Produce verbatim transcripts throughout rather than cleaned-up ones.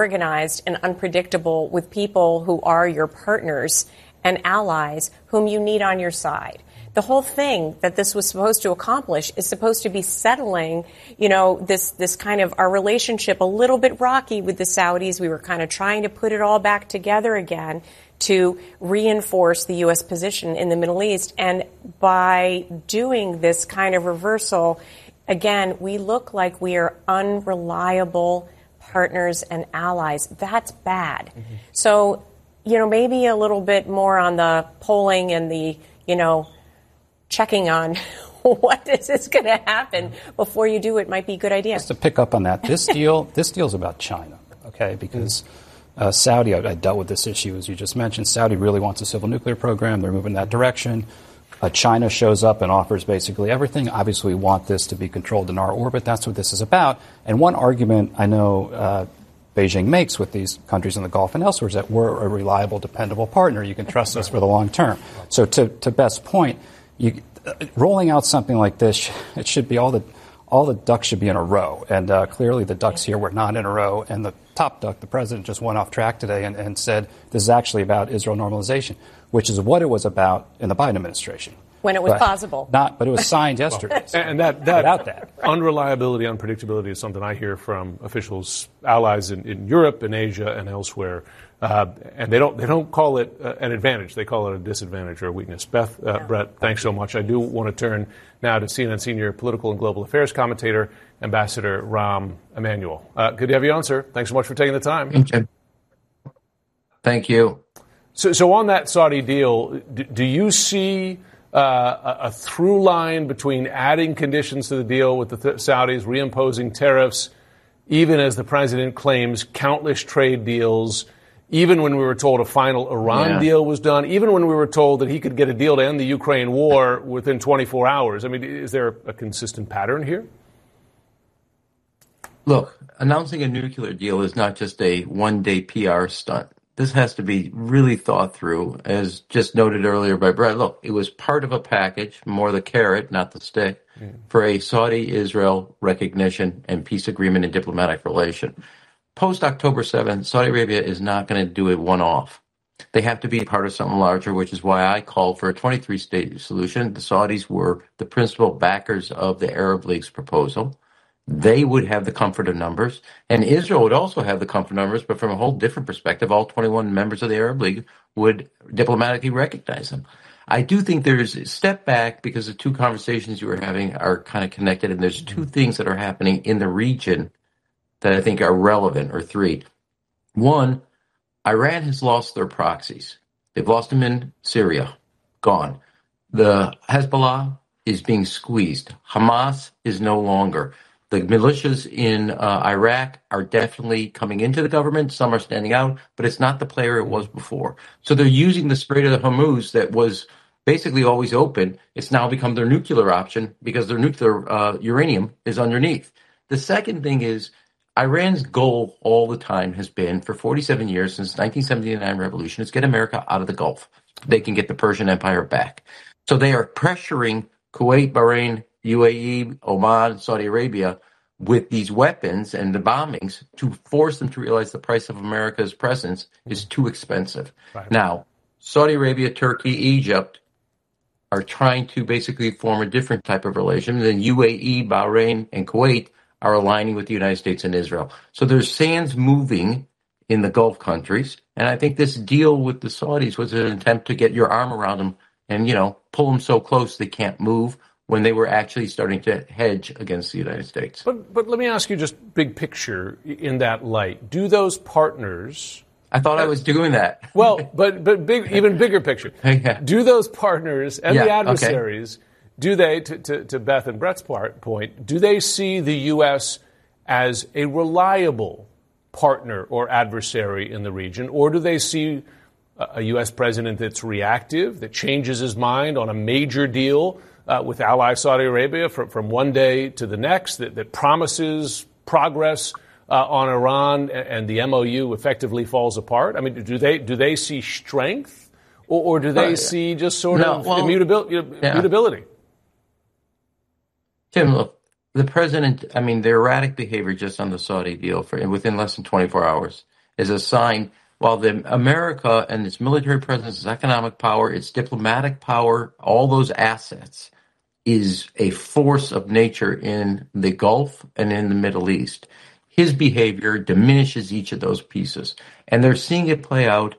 organized and unpredictable with people who are your partners and allies whom you need on your side. The whole thing that this was supposed to accomplish is supposed to be settling, you know, this, this kind of our relationship a little bit rocky with the Saudis. We were kind of trying to put it all back together again to reinforce the U S position in the Middle East. And by doing this kind of reversal, again, we look like we are unreliable partners and allies. That's bad. Mm-hmm. So, you know, maybe a little bit more on the polling and the, you know, checking on what is this going to happen before you do it might be a good idea. Just to pick up on that, this deal, this deal is about China, okay? Because uh, Saudi, I, I dealt with this issue, as you just mentioned. Saudi really wants a civil nuclear program. They're moving in that direction. Uh, China shows up and offers basically everything. Obviously, we want this to be controlled in our orbit. That's what this is about. And one argument I know uh, Beijing makes with these countries in the Gulf and elsewhere is that we're a reliable, dependable partner. You can trust us for the long term. So to, to Beth's point, You, uh, rolling out something like this, it should be all the all the ducks should be in a row, and uh, clearly the ducks here were not in a row. And the top duck, the president, just went off track today and, and said this is actually about Israel normalization, which is what it was about in the Biden administration when it was but possible. Not, but it was signed yesterday. Well, and that, that, without that, unreliability, unpredictability is something I hear from officials, allies in, in Europe and Asia and elsewhere. Uh, and they don't they don't call it uh, an advantage. They call it a disadvantage or a weakness. Beth, uh, yeah. Brett, thanks so much. I do want to turn now to C N N senior political and global affairs commentator, Ambassador Rahm Emanuel. Uh, good to have you on, sir. Thanks so much for taking the time. Thank you. So, so on that Saudi deal, do, do you see uh, a, a through line between adding conditions to the deal with the th- Saudis, reimposing tariffs, even as the president claims countless trade deals, even when we were told a final Iran yeah. deal was done, even when we were told that he could get a deal to end the Ukraine war within twenty-four hours? I mean, is there a consistent pattern here? Look, announcing a nuclear deal is not just a one-day P R stunt. This has to be really thought through, as just noted earlier by Brett. Look, it was part of a package, more the carrot, not the stick, mm. for a Saudi-Israel recognition and peace agreement and diplomatic relation. Post-October seventh, Saudi Arabia is not going to do a one-off. They have to be part of something larger, which is why I called for a twenty-three state solution. The Saudis were the principal backers of the Arab League's proposal. They would have the comfort of numbers, and Israel would also have the comfort of numbers, but from a whole different perspective, all twenty-one members of the Arab League would diplomatically recognize them. I do think there's a step back because the two conversations you were having are kind of connected, and there's two things that are happening in the region that I think are relevant, or three. One, Iran has lost their proxies. They've lost them in Syria, gone. The Hezbollah is being squeezed. Hamas is no longer. The militias in uh, Iraq are definitely coming into the government. Some are standing out, but it's not the player it was before. So they're using the Strait of Hormuz that was basically always open. It's now become their nuclear option because their nuclear uh, uranium is underneath. The second thing is Iran's goal all the time has been, for forty-seven years, since nineteen seventy-nine revolution, is get America out of the Gulf. They can get the Persian Empire back. So they are pressuring Kuwait, Bahrain, U A E, Oman, Saudi Arabia with these weapons and the bombings to force them to realize the price of America's presence is too expensive. Right. Now, Saudi Arabia, Turkey, Egypt are trying to basically form a different type of relation. Then U A E, Bahrain, and Kuwait are aligning with the United States and Israel. So there's sands moving in the Gulf countries. And I think this deal with the Saudis was an attempt to get your arm around them and, you know, pull them so close they can't move when they were actually starting to hedge against the United States. But but let me ask you just big picture in that light. Do those partners... I thought uh, I was doing that. Well, but but big, even bigger picture. Yeah. Do those partners and yeah, the adversaries... Okay. Do they, to, to, to Beth and Brett's part, point, do they see the U S as a reliable partner or adversary in the region, or do they see a, a U S president that's reactive, that changes his mind on a major deal uh, with ally Saudi Arabia from, from one day to the next, that, that promises progress uh, on Iran, and, and the M O U effectively falls apart? I mean, do they do they see strength, or, or do they uh, see just sort no, of well, immutabil- yeah. immutability? Tim, look, the president, I mean, the erratic behavior just on the Saudi deal for within less than twenty-four hours is a sign. While the America and its military presence, its economic power, its diplomatic power, all those assets is a force of nature in the Gulf and in the Middle East. His behavior diminishes each of those pieces. And they're seeing it play out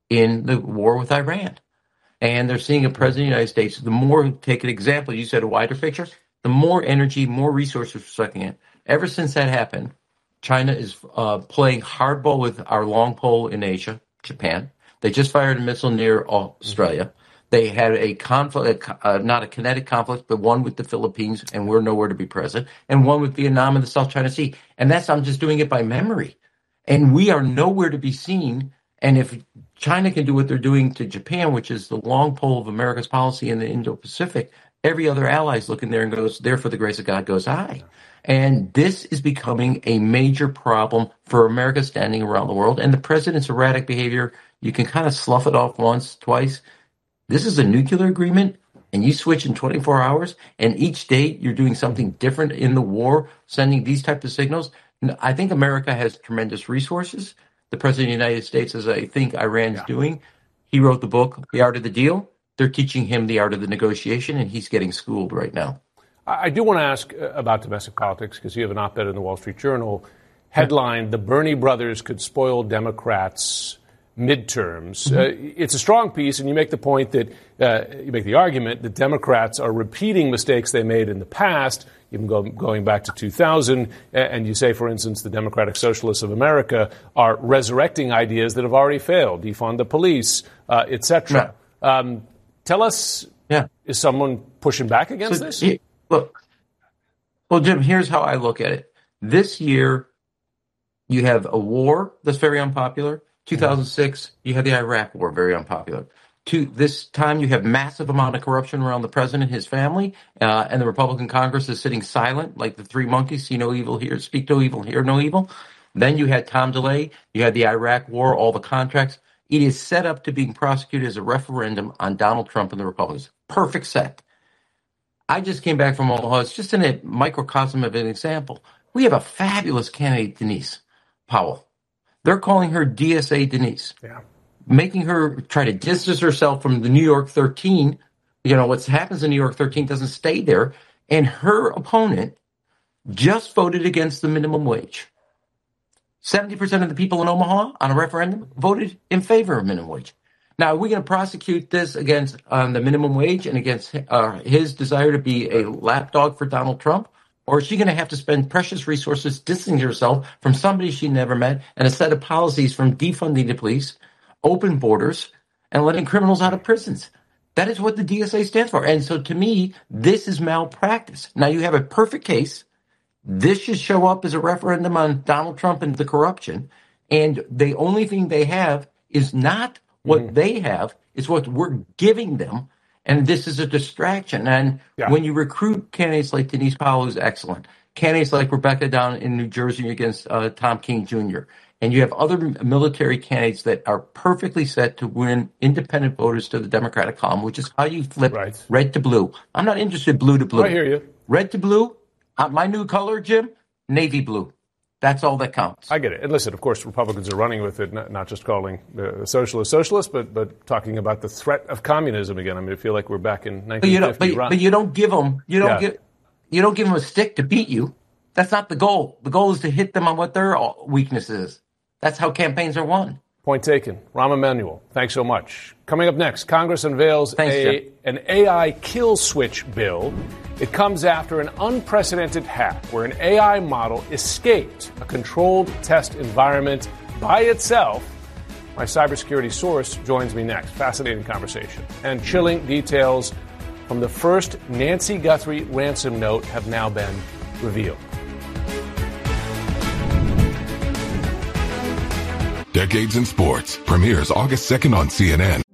in the war with Iran. And they're seeing a president of the United States, the more, take an example, you said a wider picture, the more energy, more resources we're sucking in. Ever since that happened, China is uh, playing hardball with our long pole in Asia, Japan. They just fired a missile near Australia. They had a conflict, uh, not a kinetic conflict, but one with the Philippines, and we're nowhere to be present, and one with Vietnam and the South China Sea. And that's, I'm just doing it by memory. And we are nowhere to be seen. And if China can do what they're doing to Japan, which is the long pole of America's policy in the Indo-Pacific, every other ally is looking there and goes, there for the grace of God goes I. And this is becoming a major problem for America standing around the world. And the president's erratic behavior, you can kind of slough it off once, twice. This is a nuclear agreement, and you switch in twenty-four hours, and each day you're doing something different in the war, sending these types of signals. I think America has tremendous resources. The president of the United States, as I think Iran's yeah. doing, he wrote the book, The Art of the Deal. They're teaching him the art of the negotiation, and he's getting schooled right now. I do want to ask about domestic politics because you have an op-ed in the Wall Street Journal headlined, "The Bernie Brothers Could Spoil Democrats' Midterms." Mm-hmm. Uh, it's a strong piece, and you make the point that uh, you make the argument that Democrats are repeating mistakes they made in the past, even go, going back to two thousand. And you say, for instance, the Democratic Socialists of America are resurrecting ideas that have already failed, defund the police, uh, et cetera. Yeah. Um, tell us, yeah. is someone pushing back against so, this? He, Look, well, Jim, here's how I look at it. This year, you have a war that's very unpopular. two thousand six, you had the Iraq war, very unpopular. Two, this time, you have massive amount of corruption around the president, his family, uh, and the Republican Congress is sitting silent, like the three monkeys, see no evil here, speak no evil, hear no evil. Then you had Tom DeLay, you had the Iraq war, all the contracts. It is set up to being prosecuted as a referendum on Donald Trump and the Republicans. Perfect set. I just came back from Omaha. It's just in a microcosm of an example. We have a fabulous candidate, Denise Powell. They're calling her D S A Denise, yeah. making her try to distance herself from the New York thirteen. You know, what happens in New York thirteen doesn't stay there. And her opponent just voted against the minimum wage. seventy percent of the people in Omaha on a referendum voted in favor of minimum wage. Now, are we going to prosecute this against um, the minimum wage and against uh, his desire to be a lapdog for Donald Trump? Or is she going to have to spend precious resources distancing herself from somebody she never met and a set of policies from defunding the police, open borders, and letting criminals out of prisons? That is what the D S A stands for. And so to me, this is malpractice. Now, you have a perfect case. This should show up as a referendum on Donald Trump and the corruption. And the only thing they have is not what mm-hmm. they have, is what we're giving them. And this is a distraction. And yeah. when you recruit candidates like Denise Powell, who's excellent, candidates like Rebecca down in New Jersey against uh, Tom King Junior, and you have other military candidates that are perfectly set to win independent voters to the Democratic column, which is how you flip right. red to blue. I'm not interested blue to blue. I hear you. Red to blue, uh, my new color, Jim, navy blue. That's all that counts. I get it. And listen, of course, Republicans are running with it, not, not just calling the socialists socialists, but but talking about the threat of communism again. I mean, I feel like we're back in nineteen fifty. But you don't, but, but you don't give them, you don't yeah. give, you don't give them a stick to beat you. That's not the goal. The goal is to hit them on what their weakness is. That's how campaigns are won. Point taken. Rahm Emanuel, thanks so much. Coming up next, Congress unveils thanks, a, an A I kill switch bill. It comes after an unprecedented hack where an A I model escaped a controlled test environment by itself. My cybersecurity source joins me next. Fascinating conversation. And chilling details from the first Nancy Guthrie ransom note have now been revealed. Decades in Sports premieres August second on C N N.